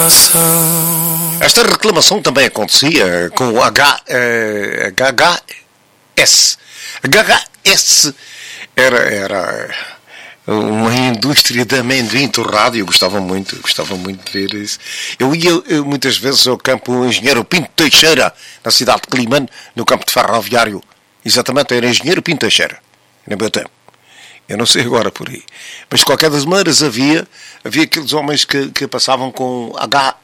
Esta reclamação também acontecia com o HHS. HHS era uma indústria de amendoim torrado, e eu gostava muito de ver isso. Eu ia muitas vezes ao campo Engenheiro Pinto Teixeira, na cidade de Climane, no campo de ferroviário. Exatamente, era Engenheiro Pinto Teixeira, no meu tempo. Eu não sei agora por aí. Mas de qualquer das maneiras havia aqueles homens que passavam com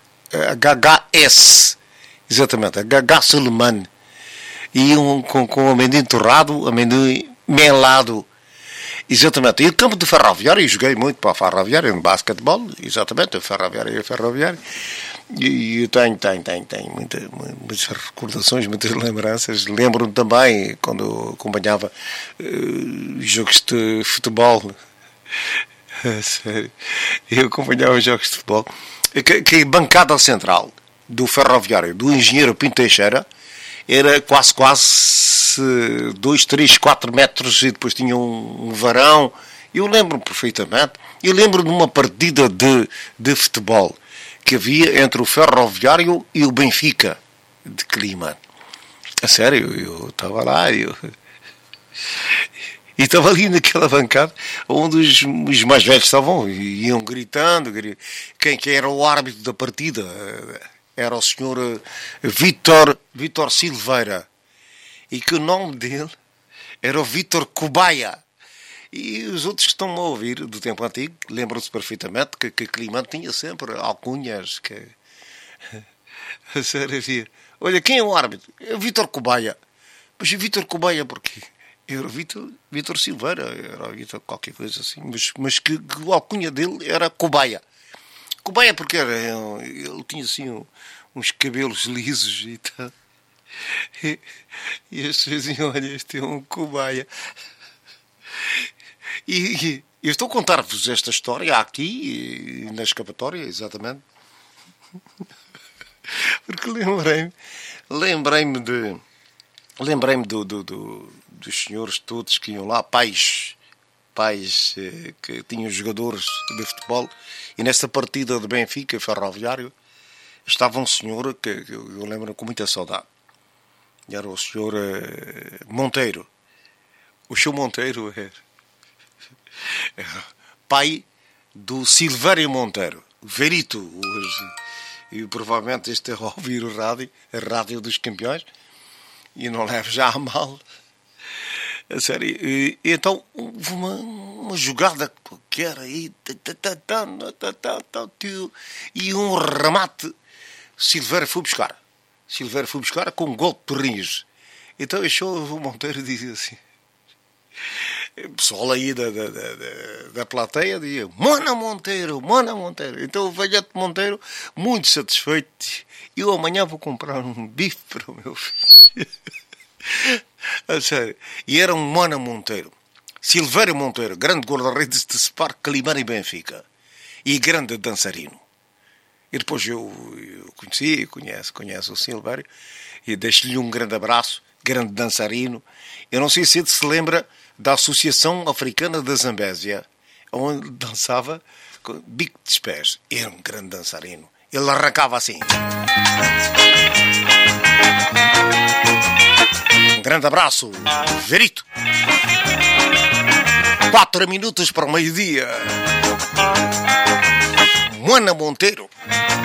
HHS. Exatamente, HHS alemão. E iam com amendoim torrado, amendoim melado. Exatamente. E o campo de ferroviário, eu joguei muito para a ferroviária, no basquetebol. Exatamente, a ferroviária. E eu tenho muitas recordações, muitas lembranças. Lembro-me também, quando eu acompanhava jogos de futebol. Sério. Eu acompanhava jogos de futebol. Que a bancada central do ferroviário, do Engenheiro Pinto Teixeira, era quase 2, 3, 4 metros, e depois tinha um varão. Eu lembro perfeitamente. Eu lembro de uma partida de futebol que havia entre o Ferroviário e o Benfica de Climane. A sério, eu estava lá e estava ali naquela bancada onde os mais velhos estavam e iam gritando. Quem era o árbitro da partida? Era o senhor Vítor Silveira. E que o nome dele era o Vítor Cobaia. E os outros que estão a ouvir do tempo antigo lembram-se perfeitamente que Climane tinha sempre alcunhas. A sério, havia. Olha, quem é o árbitro? É o Vítor Cobaia. Mas o Vítor Cobaia porquê? Era o Vítor Silveira, era o Vítor qualquer coisa assim, mas que a alcunha dele era Cobaia. Cobaia porque ele tinha assim uns cabelos lisos e tal. E as pessoas diziam, olha, este é um cobaia. E eu estou a contar-vos esta história aqui, na escapatória, exatamente. Porque lembrei-me dos senhores todos que iam lá, pais que tinham jogadores de futebol, e nesta partida de Benfica Ferroviário estava um senhor que eu lembro com muita saudade. Era o senhor Monteiro. O senhor Monteiro era pai do Silvério Monteiro, Verito. E provavelmente este é a ouvir a rádio dos campeões, e não leve já a mal. A sério. E então houve uma jogada qualquer aí, e um remate. Silvério foi buscar com um gol de Torrinhos. Então achou o Monteiro, dizia assim, o pessoal aí da plateia dizia, Mona Monteiro. Então o velhote Monteiro, muito satisfeito, eu amanhã vou comprar um bife para o meu filho. A sério. E era um Mona Monteiro, Silvério Monteiro, grande guarda-redes de Spar, Climane e Benfica, e grande dançarino. E depois eu conheço o Silvério, e deixo-lhe um grande abraço, grande dançarino. Eu não sei se ele se lembra da Associação Africana da Zambésia, onde dançava com bico dos pés. Era um grande dançarino. Ele arrancava assim. Um grande abraço, Verito. 4 minutos para o meio-dia. Mona Monteiro.